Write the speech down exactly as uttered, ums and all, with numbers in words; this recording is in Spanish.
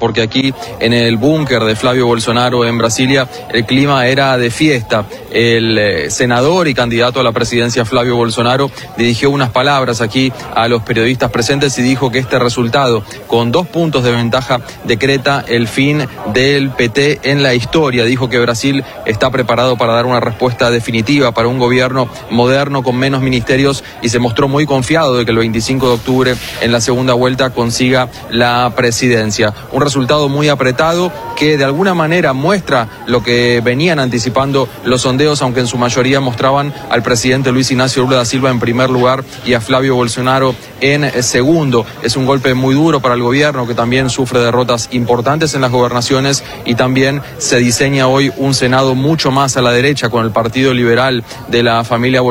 porque aquí en el búnker de Flavio Bolsonaro en Brasilia el clima era de fiesta. El eh, senador y candidato a la presidencia Flavio Bolsonaro dirigió unas palabras aquí a los periodistas presentes y dijo que este resultado, con dos puntos de ventaja, decreta el fin del P T en la historia. Dijo que Brasil está preparado para dar una respuesta definitiva para un gobierno moderno con menos ministerios y se mostró muy confiado de que el veinticinco de octubre en la segunda vuelta consiga la presidencia. Un resultado muy apretado que de alguna manera muestra lo que venían anticipando los sondeos, aunque en su mayoría mostraban al presidente Luis Ignacio Lula da Silva en primer lugar y a Flavio Bolsonaro en segundo. Es un golpe muy duro para el gobierno, que también sufre derrotas importantes en las gobernaciones, y también se diseña hoy un Senado mucho más a la derecha con el Partido Liberal de la familia Bolsonaro.